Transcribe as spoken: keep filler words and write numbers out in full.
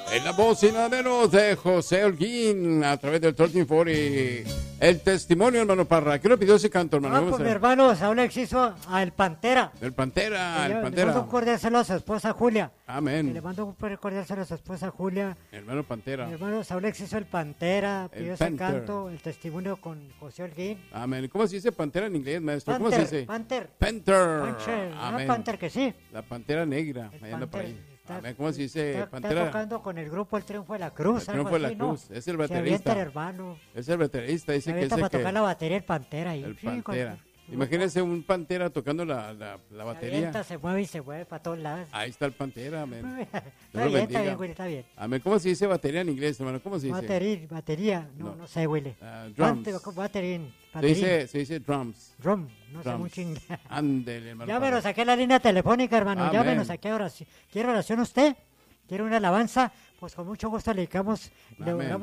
En la voz y nada menos de José Holguín a través del trece cuarenta. El testimonio, hermano Parra. ¿Qué le pidió ese canto, hermano? Ah, pues mi hermano Saúl Exiso a El Pantera. El Pantera, le, el le Pantera. mando un cordial saludo a su esposa Julia. Amén. Y le mando un cordial saludo a su esposa Julia. Hermano Pantera. Mi hermano Saúl Exiso El Pantera. El Pidió ese Panther. canto, el testimonio con José Holguín. Amén. ¿Cómo se dice Pantera en inglés, maestro? ¿Cómo se Panther, dice? Panther. Panther. Panther, una Amén. Panther que sí. La Pantera Negra. El Ahí anda por Panther. ahí. Está- Amén. ¿Cómo se dice Está, Pantera? está tocando con el grupo El Triunfo de la Cruz. El algo Triunfo de la así, ¿no? Cruz. Es el Se baterista. avienta el hermano. Es el baterista. Dice Se que avienta ese para que... tocar la batería el Pantera ahí. El Sí, con- Pantera. con- Imagínense un Pantera tocando la, la, la Se batería. avienta, se mueve y se mueve para todos lados. Ahí está el Pantera, amén. Está Dios lo bien, está bendiga. bien, Willy, está bien. Amén. ¿Cómo se dice batería en inglés, hermano? ¿Cómo se dice? Batería, batería, no, No. no sé, Willy. Ah, drums. Bate- Baterín, Se baterín. dice, se dice drums. Drum, no sé Drums. mucho inglés. Ándele, hermano. Llámenos Parra. aquí a la línea telefónica, hermano. Amén. Llámenos aquí a oración. ¿Quiere oración usted? ¿Quiere una alabanza? Pues con mucho gusto le dedicamos, le Amén. oramos